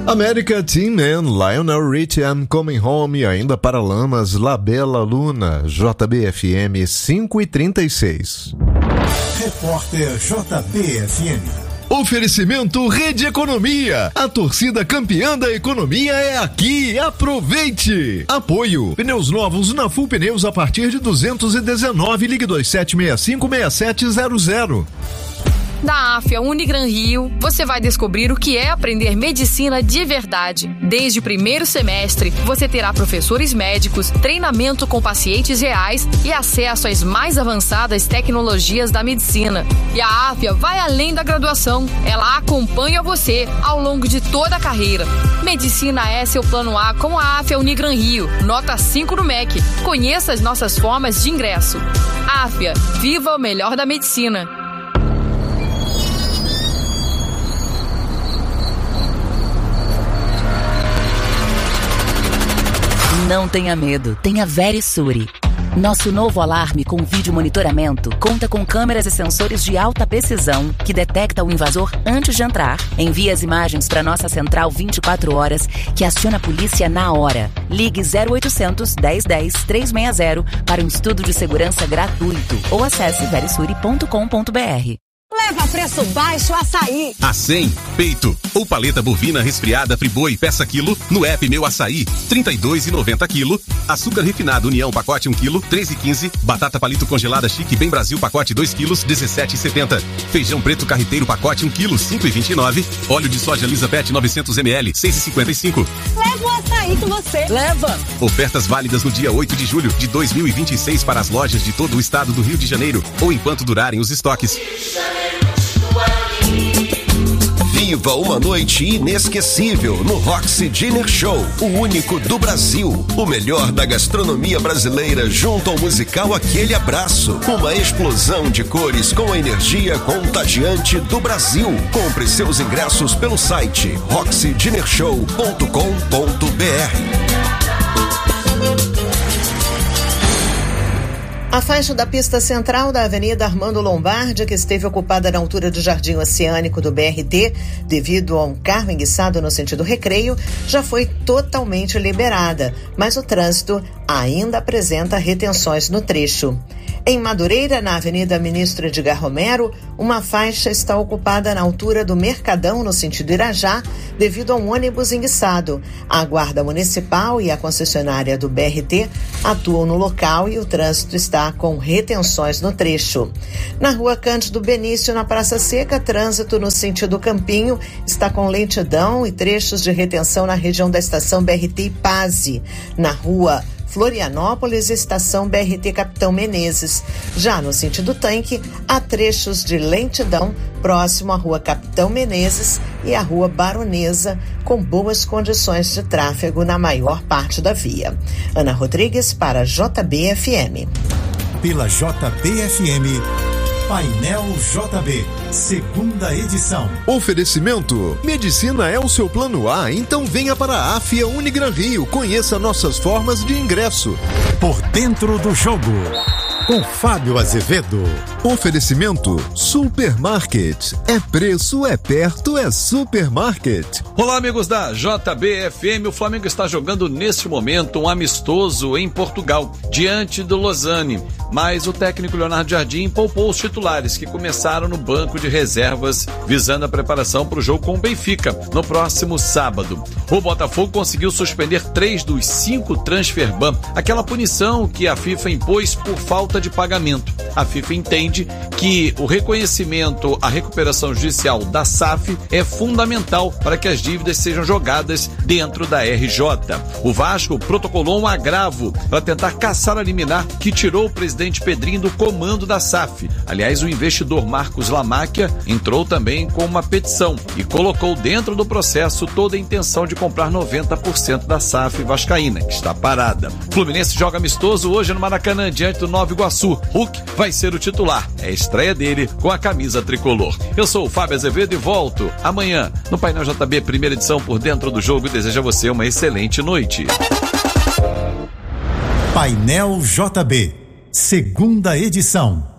América Teen Man, Lionel Richie, I'm Coming Home e ainda Paralamas, La Bella Luna, JBFM 5h36. Repórter JBFM. Oferecimento Rede Economia. A torcida campeã da economia é aqui. Aproveite. Apoio. Pneus novos na Full Pneus a partir de 219. Ligue 2765-6700. Da AFIA Unigran Rio, você vai descobrir o que é aprender medicina de verdade. Desde o primeiro semestre, você terá professores médicos, treinamento com pacientes reais e acesso às mais avançadas tecnologias da medicina. E a AFIA vai além da graduação. Ela acompanha você ao longo de toda a carreira. Medicina é seu plano A com a AFIA Unigran Rio. Nota 5 no MEC. Conheça as nossas formas de ingresso. AFIA, viva o melhor da medicina. Não tenha medo, tenha Verisure. Nosso novo alarme com vídeo monitoramento conta com câmeras e sensores de alta precisão que detecta o invasor antes de entrar. Envia as imagens para nossa central 24 horas que aciona a polícia na hora. Ligue 0800 1010 360 para um estudo de segurança gratuito ou acesse verisure.com.br. Leva preço baixo Açaí. A100, peito ou paleta bovina resfriada Friboi peça quilo no app Meu Açaí, R$ 32,90 quilo. Açúcar refinado União pacote 1 quilo, R$ 3,15. Batata palito congelada Chique Bem Brasil pacote 2 quilos, R$ 17,70. Feijão preto carreteiro pacote 1 quilo, R$ 5,29. Óleo de soja Lisa Pet 900 ml, R$ 6,55. Leva o açaí com você. Leva! Ofertas válidas no dia 8 de julho de 2026 para as lojas de todo o estado do Rio de Janeiro ou enquanto durarem os estoques. Viva uma noite inesquecível no Roxy Dinner Show, o único do Brasil. O melhor da gastronomia brasileira junto ao musical Aquele Abraço. Uma explosão de cores com a energia contagiante do Brasil. Compre seus ingressos pelo site roxydinnershow.com.br. A faixa da pista central da Avenida Armando Lombardi, que esteve ocupada na altura do Jardim Oceânico do BRT, devido a um carro enguiçado no sentido Recreio, já foi totalmente liberada, mas o trânsito ainda apresenta retenções no trecho. Em Madureira, na Avenida Ministro Edgar Romero, uma faixa está ocupada na altura do Mercadão, no sentido Irajá, devido a um ônibus enguiçado. A Guarda Municipal e a concessionária do BRT atuam no local e o trânsito está com retenções no trecho. Na Rua Cândido Benício, na Praça Seca, trânsito no sentido Campinho está com lentidão e trechos de retenção na região da estação BRT Ipase. Na Rua Florianópolis, estação BRT Capitão Menezes. Já no sentido Tanque, há trechos de lentidão próximo à Rua Capitão Menezes e à Rua Baronesa, com boas condições de tráfego na maior parte da via. Ana Rodrigues para JBFM. Pela JBFM, Painel JB, segunda edição. Oferecimento: medicina é o seu plano A, então venha para a AFIA Unigran Rio. Conheça nossas formas de ingresso. Por dentro do jogo, com Fábio Azevedo. Oferecimento: Supermarket. É preço, é perto, é Supermarket. Olá, amigos da JBFM. O Flamengo está jogando neste momento um amistoso em Portugal, diante do Lausanne. Mas o técnico Leonardo Jardim poupou os titulares que começaram no banco de reservas, visando a preparação para o jogo com o Benfica, no próximo sábado. O Botafogo conseguiu suspender 3 dos 5 transfer ban, aquela punição que a FIFA impôs por falta de pagamento. A FIFA entende que o reconhecimento, a recuperação judicial da SAF é fundamental para que as dívidas sejam jogadas dentro da RJ. O Vasco protocolou um agravo para tentar caçar a liminar que tirou o presidente Pedrinho do comando da SAF. Aliás, o investidor Marcos Lamáquia entrou também com uma petição e colocou dentro do processo toda a intenção de comprar 90% da SAF vascaína, que está parada. Fluminense joga amistoso hoje no Maracanã, diante do Nova Iguaçu. Hulk vai ser o titular. É a estreia dele com a camisa tricolor. Eu sou o Fábio Azevedo e volto amanhã no Painel JB, primeira edição, por dentro do jogo, e desejo a você uma excelente noite. Painel JB, segunda edição.